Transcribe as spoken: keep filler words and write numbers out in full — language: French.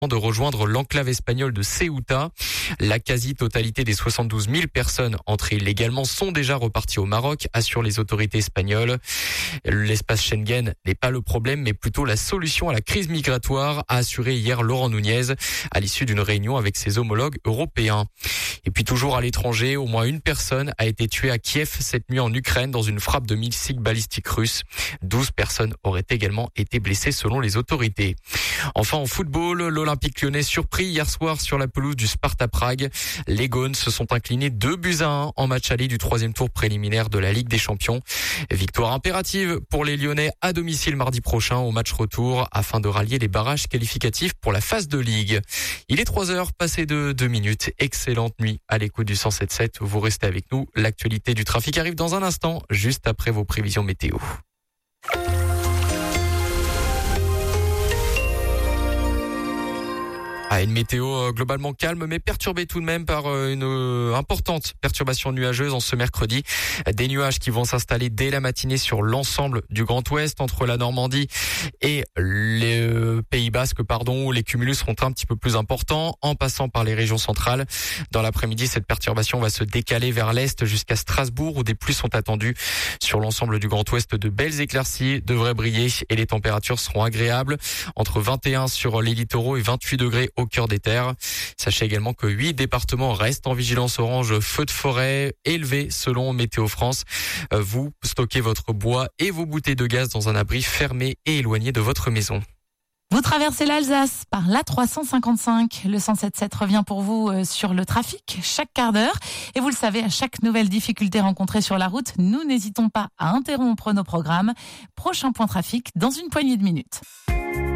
de rejoindre l'enclave espagnole de Ceuta. La quasi-totalité des soixante-douze mille personnes entrées illégalement sont déjà reparties au Maroc, assurent les autorités espagnoles. L'espace Schengen n'est pas le problème, mais plutôt la solution à la crise migratoire, a assuré hier Laurent Nunez à l'issue d'une réunion avec ses homologues européens. Et puis toujours à l'étranger, au moins une personne a été tuée à Kiev cette nuit en Ukraine dans une frappe de missiles balistiques russes. douze personnes auraient également été blessées selon les autorités. Enfin en football, l'Olympique lyonnais surpris hier soir sur la pelouse du Sparta Prague. Les Gaunes se sont inclinés deux buts à un en match aller du troisième tour préliminaire de la Ligue des Champions. Victoire impérative pour les Lyonnais à domicile mardi prochain au match retour afin de rallier les barrages qualificatifs pour la phase de Ligue. Il est trois heures passées de deux minutes. Excellente nuit à l'écoute du cent sept sept. Vous restez avec nous. L'actualité du trafic arrive dans un instant, juste après vos prévisions météo. Ah, une météo globalement calme mais perturbée tout de même par une importante perturbation nuageuse en ce mercredi. Des nuages qui vont s'installer dès la matinée sur l'ensemble du Grand Ouest entre la Normandie et les Pays Basques, pardon, où les cumulus seront un petit peu plus importants en passant par les régions centrales. Dans l'après-midi, cette perturbation va se décaler vers l'est jusqu'à Strasbourg où des pluies sont attendues. Sur l'ensemble du Grand Ouest, de belles éclaircies devraient briller et les températures seront agréables entre vingt et un sur les littoraux et vingt-huit degrés au cœur des terres. Sachez également que huit départements restent en vigilance orange feu de forêt élevé selon Météo France. Vous stockez votre bois et vos bouteilles de gaz dans un abri fermé et éloigné de votre maison. Vous traversez l'Alsace par l'A trois cent cinquante-cinq. Le cent sept sept revient pour vous sur le trafic chaque quart d'heure. Et vous le savez, à chaque nouvelle difficulté rencontrée sur la route, nous n'hésitons pas à interrompre nos programmes. Prochain point trafic dans une poignée de minutes.